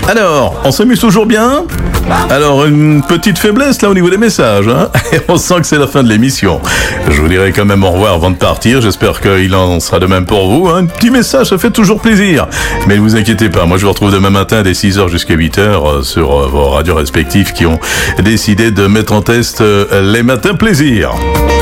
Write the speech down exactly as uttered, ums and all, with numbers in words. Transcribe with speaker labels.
Speaker 1: Alors, on s'amuse toujours bien ? Alors, une petite faiblesse là au niveau des messages, hein. Et on sent que c'est la fin de l'émission. Je vous dirai quand même au revoir avant de partir. J'espère qu'il en sera de même pour vous. Un petit message, ça fait toujours plaisir. Mais ne vous inquiétez pas, moi je vous retrouve demain matin dès six heures jusqu'à huit heures sur vos radios respectives qui ont décidé de mettre en test les matins plaisir.